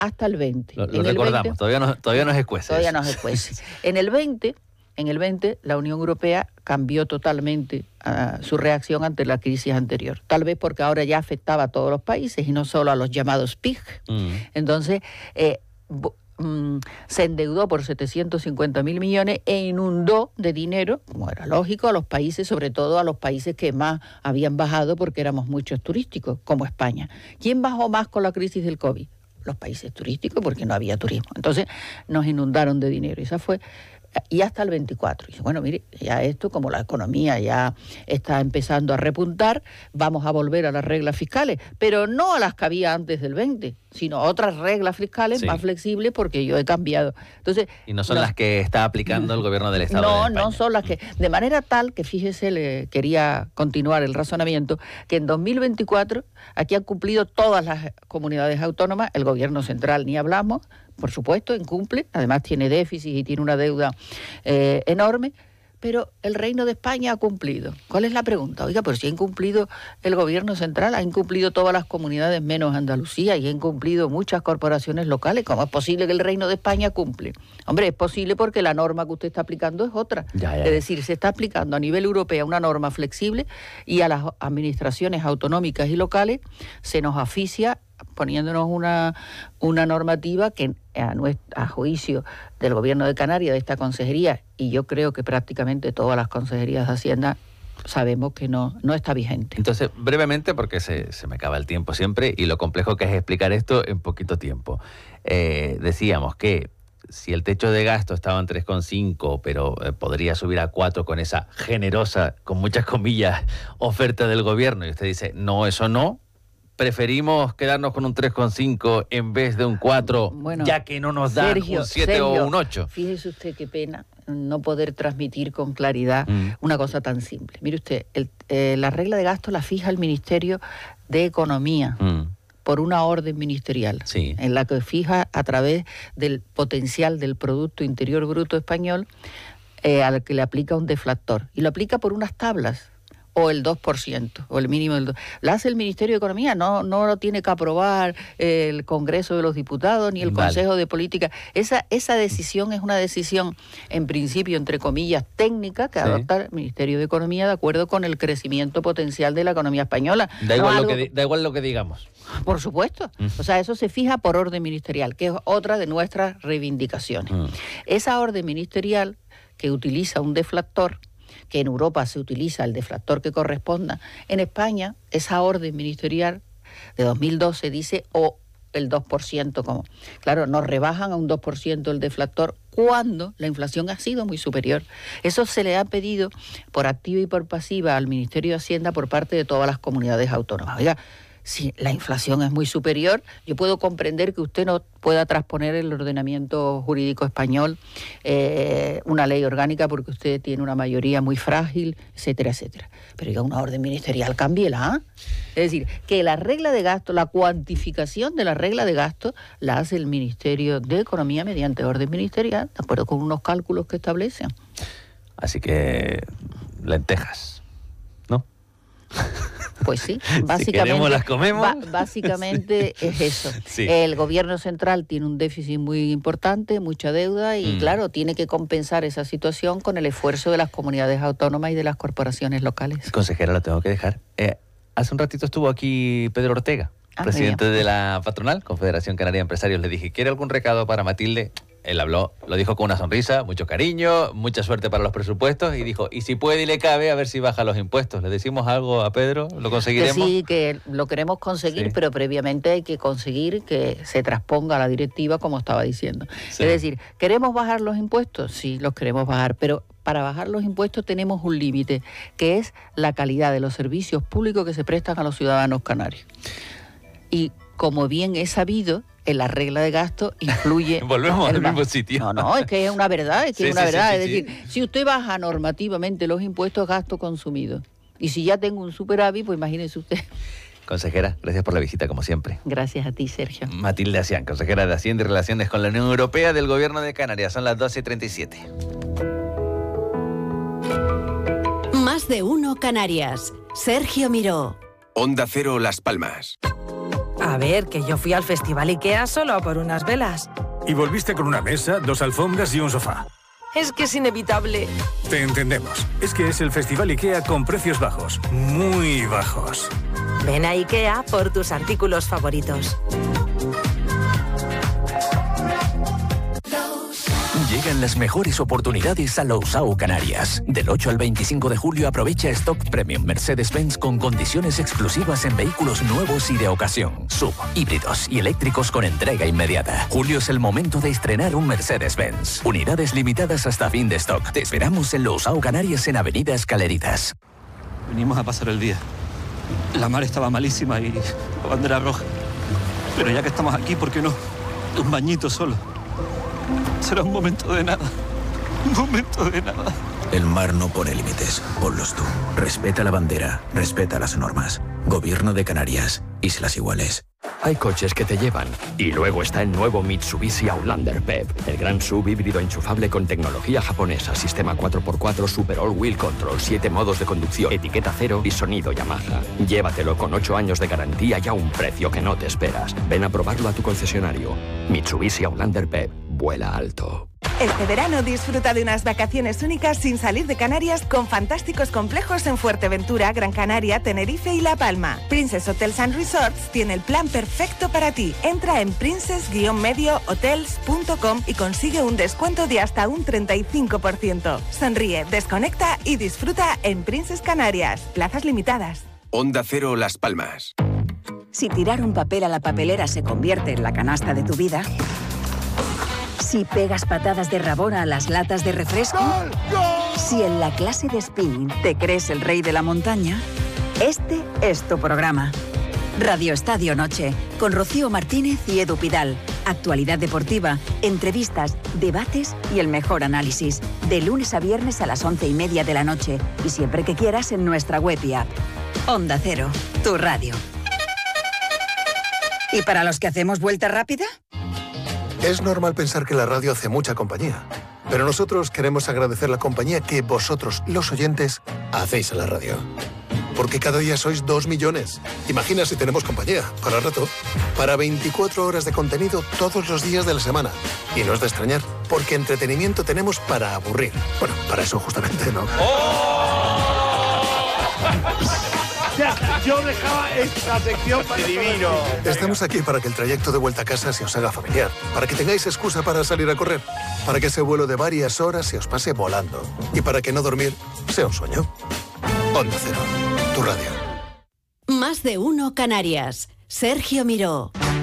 hasta el 20. Lo recordamos, 20, todavía no es escuece. Todavía no es escuece. En el 20, la Unión Europea cambió totalmente su reacción ante la crisis anterior. Tal vez porque ahora ya afectaba a todos los países y no solo a los llamados PIG. Entonces, se endeudó por 750.000 millones e inundó de dinero, como era lógico, a los países, sobre todo a los países que más habían bajado porque éramos muchos turísticos, como España. ¿Quién bajó más con la crisis del COVID? Los países turísticos, porque no había turismo. Entonces nos inundaron de dinero. Esa fue, y hasta el 24. Y dice, bueno, mire, ya esto, como la economía ya está empezando a repuntar, vamos a volver a las reglas fiscales, pero no a las que había antes del 20, sino a otras reglas fiscales más flexibles, porque yo he cambiado. Entonces, y no son las que está aplicando el gobierno del Estado de España. No son las que... De manera tal que, fíjese, le quería continuar el razonamiento, que en 2024 aquí han cumplido todas las comunidades autónomas, el gobierno central ni hablamos, por supuesto, incumple, además tiene déficit y tiene una deuda enorme, pero el Reino de España ha cumplido. ¿Cuál es la pregunta? Oiga, pero si ha incumplido el gobierno central, ha incumplido todas las comunidades menos Andalucía y ha incumplido muchas corporaciones locales, ¿cómo es posible que el Reino de España cumple? Hombre, es posible porque la norma que usted está aplicando es otra. Es decir, se está aplicando a nivel europeo una norma flexible y a las administraciones autonómicas y locales se nos asfixia poniéndonos una normativa que a juicio del gobierno de Canarias, de esta consejería, y yo creo que prácticamente todas las consejerías de Hacienda, sabemos que no está vigente. Entonces, brevemente, porque se me acaba el tiempo siempre, y lo complejo que es explicar esto en poquito tiempo. Decíamos que si el techo de gasto estaba en 3,5, pero podría subir a 4 con esa generosa, con muchas comillas, oferta del gobierno, y usted dice, no, eso no, preferimos quedarnos con un 3,5 en vez de un 4, bueno, ya que no nos dan un 7 o un 8. Fíjese usted qué pena no poder transmitir con claridad una cosa tan simple. Mire usted, la regla de gasto la fija el Ministerio de Economía por una orden ministerial, en la que fija a través del potencial del Producto Interior Bruto español al que le aplica un deflactor. Y lo aplica por unas tablas, o el 2%, o el mínimo del 2%. La hace el Ministerio de Economía, no lo tiene que aprobar el Congreso de los Diputados ni el Consejo de Política. Esa decisión es una decisión, en principio, entre comillas, técnica, que adopta el Ministerio de Economía de acuerdo con el crecimiento potencial de la economía española. Da igual lo que digamos. Por supuesto. O sea, eso se fija por orden ministerial, que es otra de nuestras reivindicaciones. Esa orden ministerial que utiliza un deflactor, que en Europa se utiliza el deflactor que corresponda, en España esa orden ministerial de 2012 dice o el 2%, como claro, nos rebajan a un 2% el deflactor cuando la inflación ha sido muy superior. Eso se le ha pedido por activa y por pasiva al Ministerio de Hacienda por parte de todas las comunidades autónomas. Oiga, si la inflación es muy superior, yo puedo comprender que usted no pueda transponer el ordenamiento jurídico español una ley orgánica porque usted tiene una mayoría muy frágil, etcétera, etcétera. Pero ya una orden ministerial, cámbiela, Es decir, que la regla de gasto, la cuantificación de la regla de gasto la hace el Ministerio de Economía mediante orden ministerial, de acuerdo con unos cálculos que establecen. Así que lentejas, ¿no? Pues sí, básicamente, si queremos las comemos. Básicamente es eso. El gobierno central tiene un déficit muy importante, mucha deuda y claro, tiene que compensar esa situación con el esfuerzo de las comunidades autónomas y de las corporaciones locales. Consejera, lo tengo que dejar. Hace un ratito estuvo aquí Pedro Ortega, presidente de la patronal, Confederación Canaria de Empresarios. Le dije, ¿quiere algún recado para Matilde? Él habló, lo dijo con una sonrisa, mucho cariño, mucha suerte para los presupuestos y dijo, y si puede y le cabe, a ver si baja los impuestos. ¿Le decimos algo a Pedro? ¿Lo conseguiremos? Que sí, que lo queremos conseguir, pero previamente hay que conseguir que se transponga la directiva como estaba diciendo. Es decir, ¿queremos bajar los impuestos? Sí, los queremos bajar, pero para bajar los impuestos tenemos un límite, que es la calidad de los servicios públicos que se prestan a los ciudadanos canarios. Y como bien he sabido, en la regla de gasto influye... Volvemos al mismo sitio. No, es que es una verdad, es decir, si usted baja normativamente los impuestos, gasto consumido. Y si ya tengo un superávit, pues imagínese usted. Consejera, gracias por la visita, como siempre. Gracias a ti, Sergio. Matilde Asián, consejera de Hacienda y Relaciones con la Unión Europea del Gobierno de Canarias. Son las 12:37. Más de uno Canarias. Sergio Miró. Onda Cero Las Palmas. A ver, que yo fui al Festival IKEA solo por unas velas. Y volviste con una mesa, 2 alfombras y un sofá. Es que es inevitable. Te entendemos. Es que es el Festival IKEA con precios bajos. Muy bajos. Ven a IKEA por tus artículos favoritos. Llegan las mejores oportunidades a Lousao Canarias. Del 8 al 25 de julio aprovecha Stock Premium Mercedes-Benz con condiciones exclusivas en vehículos nuevos y de ocasión. Sub, híbridos y eléctricos con entrega inmediata. Julio es el momento de estrenar un Mercedes-Benz. Unidades limitadas hasta fin de stock. Te esperamos en Lousao Canarias en Avenida Escaleritas. Venimos a pasar el día. La mar estaba malísima y la bandera roja. Pero ya que estamos aquí, ¿por qué no? Un bañito solo. Será un momento de nada. Un momento de nada. El mar no pone límites. Ponlos tú. Respeta la bandera. Respeta las normas. Gobierno de Canarias. Islas Iguales. Hay coches que te llevan. Y luego está el nuevo Mitsubishi Outlander PHEV. El gran SUV híbrido enchufable con tecnología japonesa. Sistema 4x4 Super All Wheel Control. 7 modos de conducción. Etiqueta cero y sonido Yamaha. Llévatelo con 8 años de garantía y a un precio que no te esperas. Ven a probarlo a tu concesionario. Mitsubishi Outlander PHEV. Vuela alto. Este verano disfruta de unas vacaciones únicas sin salir de Canarias con fantásticos complejos en Fuerteventura, Gran Canaria, Tenerife y La Palma. Princess Hotels and Resorts tiene el plan perfecto para ti. Entra en princess-mediohotels.com y consigue un descuento de hasta un 35%. Sonríe, desconecta y disfruta en Princess Canarias. Plazas limitadas. Onda Cero Las Palmas. Si tirar un papel a la papelera se convierte en la canasta de tu vida... Si pegas patadas de rabona a las latas de refresco. ¡Gol! ¡Gol! Si en la clase de spinning te crees el rey de la montaña, este es tu programa. Radio Estadio Noche, con Rocío Martínez y Edu Pidal. Actualidad deportiva, entrevistas, debates y el mejor análisis. De lunes a viernes a las 11:30 de la noche. Y siempre que quieras en nuestra web y app. Onda Cero, tu radio. ¿Y para los que hacemos vuelta rápida? Es normal pensar que la radio hace mucha compañía, pero nosotros queremos agradecer la compañía que vosotros, los oyentes, hacéis a la radio. Porque cada día sois 2 millones. Imagina si tenemos compañía, para rato, para 24 horas de contenido todos los días de la semana. Y no es de extrañar, porque entretenimiento tenemos para aburrir. Bueno, para eso justamente, ¿no? Yo dejaba esta sección para divino. Estamos aquí para que el trayecto de vuelta a casa se os haga familiar, para que tengáis excusa para salir a correr, para que ese vuelo de varias horas se os pase volando y para que no dormir sea un sueño. Onda Cero, tu radio. Más de uno Canarias. Sergio Miró.